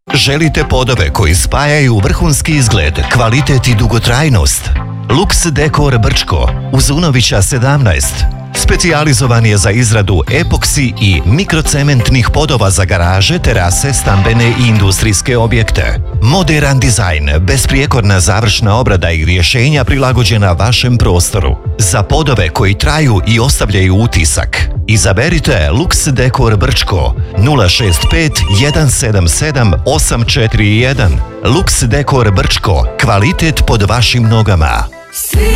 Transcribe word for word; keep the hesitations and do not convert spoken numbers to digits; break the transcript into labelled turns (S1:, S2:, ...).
S1: Želite podove koji spajaju vrhunski izgled, kvalitet i dugotrajnost? Lux Dekor Brčko uz Unovića sedamnaest. Specijalizovan je za izradu epoksi i mikrocementnih podova za garaže, terase, stambene i industrijske objekte. Moderan dizajn, besprijekorna završna obrada i rješenja prilagođena vašem prostoru. Za podove koji traju i ostavljaju utisak, izaberite Lux Dekor Brčko nula šest pet jedan sedam sedam osam četiri jedan. Lux Dekor Brčko, kvalitet pod vašim nogama.